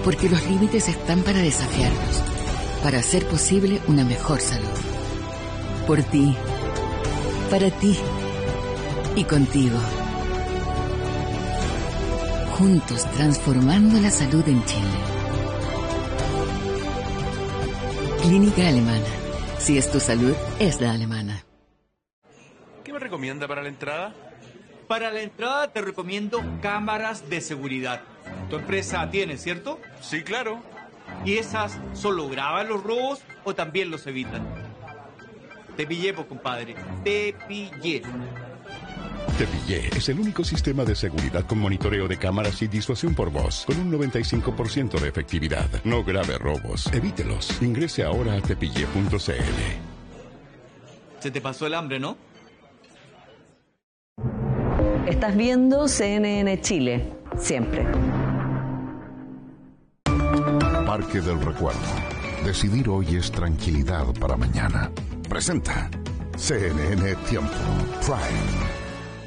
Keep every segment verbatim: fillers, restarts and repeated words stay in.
Porque los límites están para desafiarnos, para hacer posible una mejor salud. Por ti, para ti y contigo. Juntos transformando la salud en Chile. Clínica Alemana. Si es tu salud, es la alemana. ¿Qué me recomienda para la entrada? Para la entrada te recomiendo cámaras de seguridad. Tu empresa tiene, ¿cierto? Sí, claro. ¿Y esas solo graban los robos o también los evitan? Te pillé, pues, compadre. Te pillé. Te Pillé es el único sistema de seguridad con monitoreo de cámaras y disuasión por voz, con un noventa y cinco por ciento de efectividad. No grave robos, evítelos. Ingrese ahora a tepillé punto c l. Se te pasó el hambre, ¿no? Estás viendo C N N Chile, siempre. Parque del Recuerdo. Decidir hoy es tranquilidad para mañana. Presenta C N N Tiempo Prime.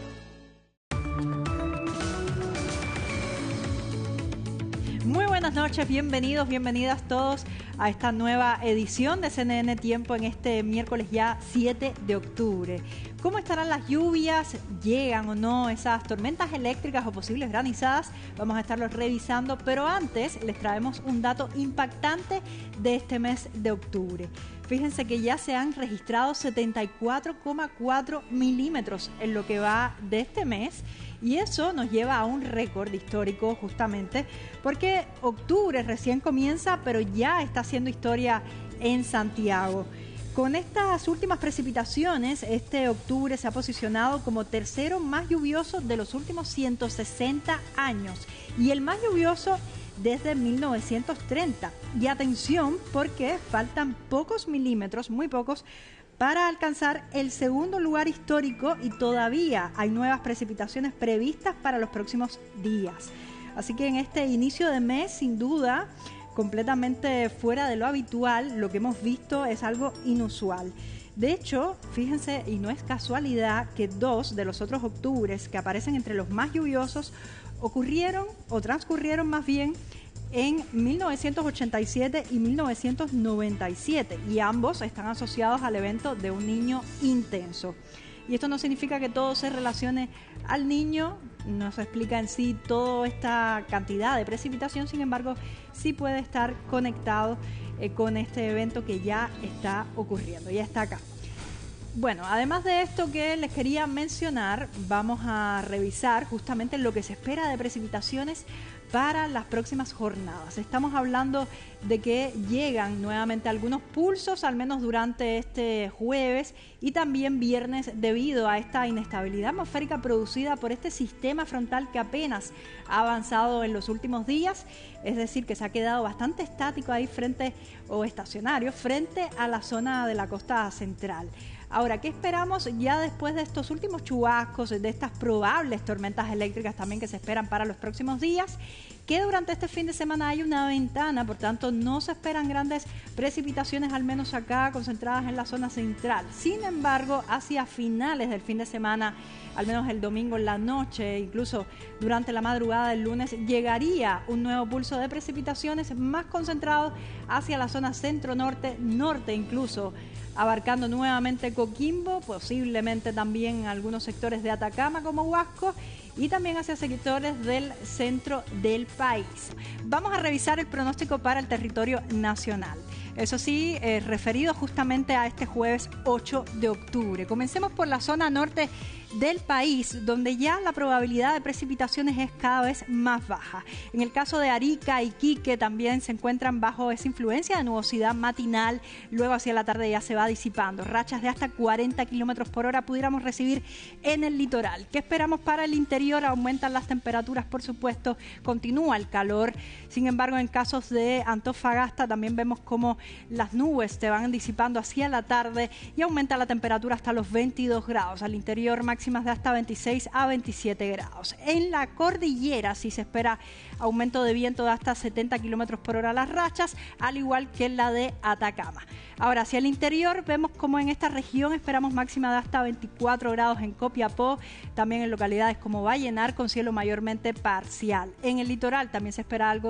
Muy buenas noches, bienvenidos, bienvenidas todos a esta nueva edición de C N N Tiempo en este miércoles ya siete de octubre. ¿Cómo estarán las lluvias? ¿Llegan o no esas tormentas eléctricas o posibles granizadas? Vamos a estarlos revisando, pero antes les traemos un dato impactante de este mes de octubre. Fíjense que ya se han registrado setenta y cuatro coma cuatro milímetros en lo que va de este mes. Y eso nos lleva a un récord histórico justamente porque octubre recién comienza, pero ya está haciendo historia en Santiago. Con estas últimas precipitaciones, este octubre se ha posicionado como tercero más lluvioso de los últimos ciento sesenta años y el más lluvioso desde mil novecientos treinta. Y atención, porque faltan pocos milímetros, muy pocos, para alcanzar el segundo lugar histórico y todavía hay nuevas precipitaciones previstas para los próximos días. Así que en este inicio de mes, sin duda, completamente fuera de lo habitual, lo que hemos visto es algo inusual. De hecho, fíjense, y no es casualidad que dos de los otros octubres que aparecen entre los más lluviosos ocurrieron o transcurrieron más bien en mil novecientos ochenta y siete y mil novecientos noventa y siete, y ambos están asociados al evento de un niño intenso. Y esto no significa que todo se relacione al niño, no se explica en sí toda esta cantidad de precipitación, sin embargo, sí puede estar conectado eh, con este evento que ya está ocurriendo, ya está acá. Bueno, además de esto que les quería mencionar, vamos a revisar justamente lo que se espera de precipitaciones para las próximas jornadas. Estamos hablando de que llegan nuevamente algunos pulsos, al menos durante este jueves y también viernes, debido a esta inestabilidad atmosférica producida por este sistema frontal que apenas ha avanzado en los últimos días, es decir, que se ha quedado bastante estático ahí frente, o estacionario, frente a la zona de la costa central. Ahora, ¿qué esperamos ya después de estos últimos chubascos, de estas probables tormentas eléctricas también que se esperan para los próximos días? Que durante este fin de semana hay una ventana, por tanto no se esperan grandes precipitaciones, al menos acá concentradas en la zona central. Sin embargo, hacia finales del fin de semana, al menos el domingo en la noche, incluso durante la madrugada del lunes, llegaría un nuevo pulso de precipitaciones más concentrado hacia la zona centro-norte, norte incluso, abarcando nuevamente Coquimbo, posiblemente también algunos sectores de Atacama como Huasco y también hacia sectores del centro del país. Vamos a revisar el pronóstico para el territorio nacional. Eso sí, eh, referido justamente a este jueves ocho de octubre. Comencemos por la zona norte del país, donde ya la probabilidad de precipitaciones es cada vez más baja. En el caso de Arica y Iquique también se encuentran bajo esa influencia de nubosidad matinal, luego hacia la tarde ya se va disipando. Rachas de hasta cuarenta kilómetros por hora pudiéramos recibir en el litoral. ¿Qué esperamos para el interior? Aumentan las temperaturas, por supuesto, continúa el calor. Sin embargo, en casos de Antofagasta también vemos cómo las nubes se van disipando hacia la tarde y aumenta la temperatura hasta los veintidós grados. Al interior máximas de hasta veintiséis a veintisiete grados. En la cordillera sí se espera aumento de viento de hasta setenta kilómetros por hora las rachas, al igual que en la de Atacama. Ahora, hacia el interior vemos como en esta región esperamos máxima de hasta veinticuatro grados en Copiapó, también en localidades como Vallenar con cielo mayormente parcial. En el litoral también se espera algo